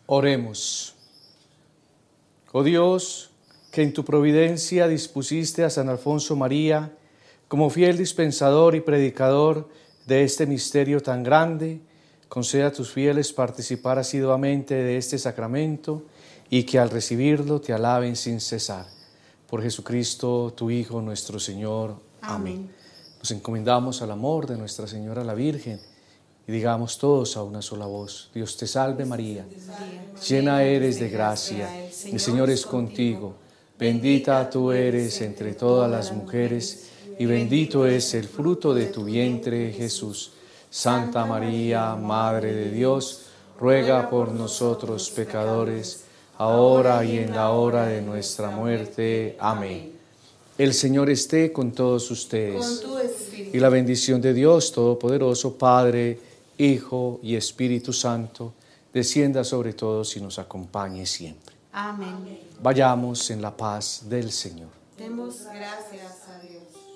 Oremos. Oh Dios, que en tu providencia dispusiste a San Alfonso María como fiel dispensador y predicador de este misterio tan grande, conceda a tus fieles participar asiduamente de este sacramento y que al recibirlo te alaben sin cesar. Por Jesucristo, tu Hijo, nuestro Señor. Amén. Nos encomendamos al amor de Nuestra Señora la Virgen y digamos todos a una sola voz: Dios te salve María, llena eres de gracia, el Señor es contigo, bendita tú eres entre todas las mujeres y bendito es el fruto de tu vientre, Jesús. Santa María, Madre de Dios, ruega por nosotros pecadores, ahora y en la hora de nuestra muerte. Amén. El Señor esté con todos ustedes. Con tu espíritu. Y la bendición de Dios Todopoderoso, Padre, Hijo y Espíritu Santo, descienda sobre todos y nos acompañe siempre. Amén. Vayamos en la paz del Señor. Demos gracias a Dios.